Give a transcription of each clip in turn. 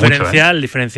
diferencial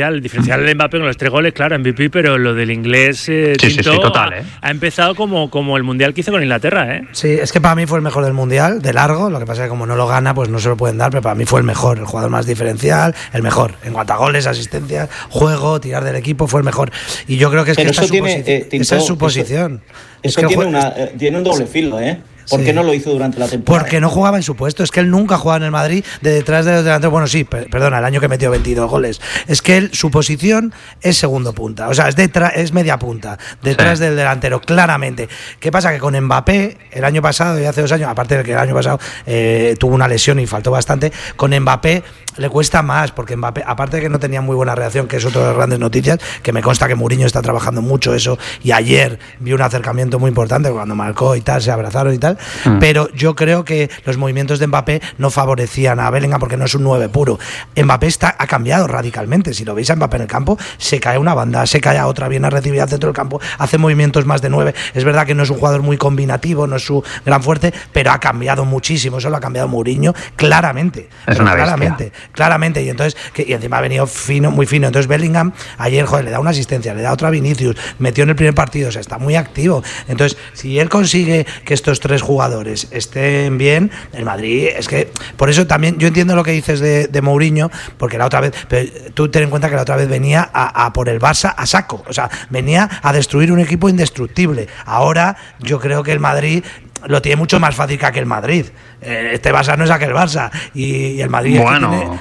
de Mbappé con los 3 goles, claro, MVP, pero lo del inglés Tinto total, ha empezado como el Mundial que hizo con Inglaterra, ¿eh? Sí, es que para mí fue el mejor del Mundial, de largo, lo que pasa es que como no lo gana, pues no se lo pueden dar, pero para mí fue el mejor, el jugador más diferencial, el mejor, en cuanto a goles, asistencias, juego, tirar del equipo, fue el mejor. Y yo creo que es pero que esa es su posición. Eso tiene un doble filo, ¿eh? ¿Por qué no lo hizo durante la temporada? Porque no jugaba en su puesto. Es que él nunca jugaba en el Madrid de detrás de los delanteros. Bueno, sí, perdona, el año que metió 22 goles. Es que él, su posición es segundo punta. O sea, es media punta. Detrás del delantero, claramente. ¿Qué pasa? Que con Mbappé, el año pasado y hace 2 años, aparte de que el año pasado tuvo una lesión y faltó bastante, con Mbappé le cuesta más, porque Mbappé, aparte de que no tenía muy buena reacción, que es otra de las grandes noticias, que me consta que Mourinho está trabajando mucho eso, y ayer vi un acercamiento muy importante cuando marcó y tal, se abrazaron y tal, pero yo creo que los movimientos de Mbappé no favorecían a Bellingham porque no es un 9 puro. Mbappé ha cambiado radicalmente. Si lo veis a Mbappé en el campo, se cae una banda, se cae a otra, viene a recibir al centro del campo, hace movimientos más de 9. Es verdad que no es un jugador muy combinativo, no es su gran fuerte, pero ha cambiado muchísimo. Eso lo ha cambiado Mourinho claramente. Es una bestia. Claramente, y entonces y encima ha venido fino, muy fino. Entonces Bellingham ayer, le da una asistencia, le da otra a Vinicius, metió en el primer partido, o sea, está muy activo. Entonces, si él consigue que estos 3 jugadores estén bien, el Madrid, es que por eso también yo entiendo lo que dices de Mourinho, porque la otra vez, pero tú ten en cuenta que la otra vez venía a por el Barça a saco, o sea, venía a destruir un equipo indestructible. Ahora yo creo que el Madrid lo tiene mucho más fácil que aquel Madrid. Este Barça no es aquel Barça. Y el Madrid... Bueno...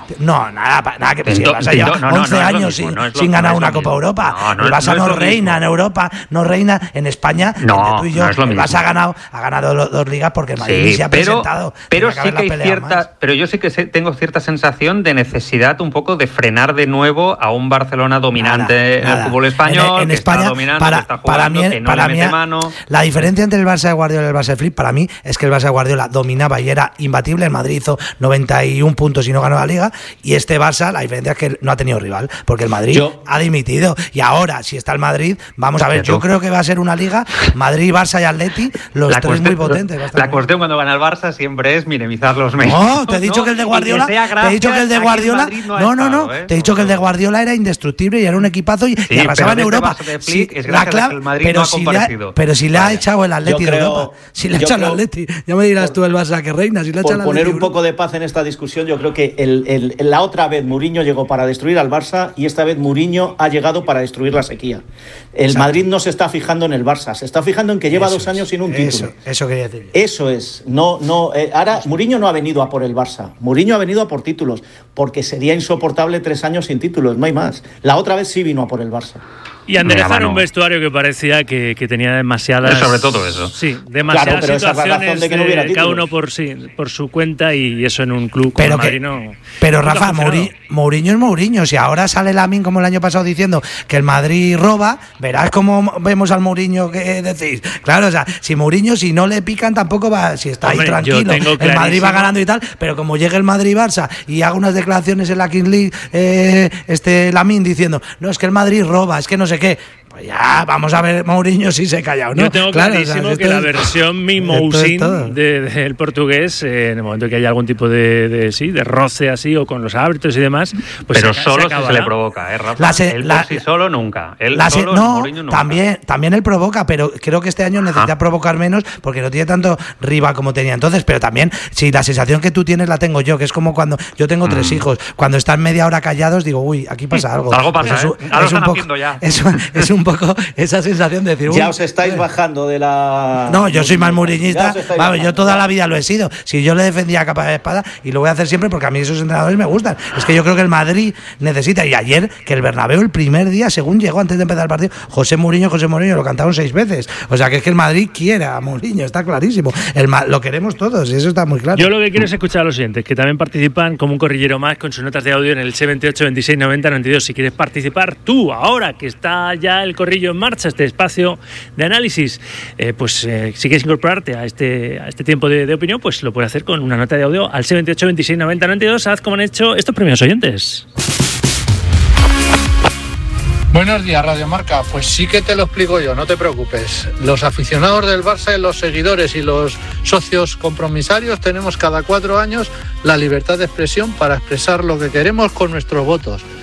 nada que... Si el Barça lleva 11 años sin ganar una Copa Europa. El Barça no reina en Europa, no reina en España. No, tú y yo, el Barça ha ganado 2 ligas porque el Madrid se ha presentado. Pero sí que hay pero yo sí que tengo cierta sensación de necesidad un poco de frenar de nuevo a un Barcelona dominante en el fútbol español, en España, está dominando, que está jugando, que no le mete mano. La diferencia entre el Barça de Guardiola y el Barça de Flick, para mí, es que el Barça de Guardiola dominaba y era imbatible. El Madrid hizo 91 puntos y no ganó la Liga, y este Barça, la diferencia es que no ha tenido rival, porque el Madrid ha dimitido, y ahora, si está el Madrid, vamos a ver, yo creo que va a ser una Liga Madrid, Barça y Atleti, los 3 muy potentes. La cuestión cuando gana el Barça siempre es minimizar los méritos. No, te he dicho que el de Guardiola, te he dicho que el de Guardiola, te he dicho que el de Guardiola era indestructible y era un equipazo y arrasaba en Europa. Pero si le ha echado el Atleti de Europa, si le ha echado el Atleti, ya me dirás tú el Barça que reina, si le ha echado el Atleti. Por poner un poco de paz en esta discusión, yo creo que la otra vez Mourinho llegó para destruir al Barça y esta vez Mourinho ha llegado para destruir la sequía. El Madrid no se está fijando en el Barça, se está fijando en que lleva 2 años sin un título. Eso quería decir. Eso es. Ahora Mourinho no ha venido a por el Barça, Mourinho ha venido a por títulos, porque sería insoportable 3 años sin títulos, no hay más. La otra vez sí vino a por el Barça. Y enderezar un vestuario que parecía que tenía demasiadas... Sobre todo eso. Sí, demasiadas pero situaciones de que no hubiera cada uno por su cuenta, y eso en un club como el Madrid no... Pero Rafa, Mourinho es Mourinho. Si ahora sale Lamine como el año pasado diciendo que el Madrid roba, verás cómo vemos al Mourinho que decís. Claro, o sea, si Mourinho, si no le pican, tampoco va, si está ahí tranquilo, el Madrid va ganando y tal, pero como llegue el Madrid-Barça y haga unas declaraciones en la Kings League, Lamine diciendo, no, es que el Madrid roba, es que no sé qué, pues ya vamos a ver Mourinho si se calla o no. Yo tengo clarísimo que la versión Mimousin del portugués, en el momento que haya algún tipo de roce así o con los árbitros y demás, pues pero solo si se le provoca, Rafa. Él por sí solo nunca. Mourinho nunca. También él provoca, pero creo que este año necesita provocar menos porque no tiene tanto rival como tenía entonces. Pero también, si la sensación que tú tienes la tengo yo, que es como cuando yo tengo 3 hijos, cuando están media hora callados digo, uy, aquí pasa algo. Algo pasa, ahora están haciendo ya. Es un poco esa sensación de decir, ya os estáis bajando de la... No, yo soy más mourinhista. Vamos, yo toda la vida lo he sido. Si yo le defendía a capa de espada, y lo voy a hacer siempre porque a mí esos entrenadores me gustan. Es que yo creo que el Madrid necesita, y ayer que el Bernabéu el primer día, según llegó antes de empezar el partido, José Mourinho, lo cantaron 6 veces. O sea que es que el Madrid quiere a Mourinho, está clarísimo. Lo queremos todos y eso está muy claro. Yo lo que quiero es escuchar a los siguientes, que también participan como un corrillero más con sus notas de audio en el 78 26 90 92. Si quieres participar tú, ahora que está ya el corrillo en marcha, este espacio de análisis, si quieres incorporarte a este tiempo de opinión, pues lo puedes hacer con una nota de audio al 78 26 90 92. Haz como han hecho estos premios oyentes. Buenos días, Radio Marca. Pues sí que te lo explico yo, no te preocupes. Los aficionados del Barça, los seguidores y los socios compromisarios tenemos cada 4 años la libertad de expresión para expresar lo que queremos con nuestros votos.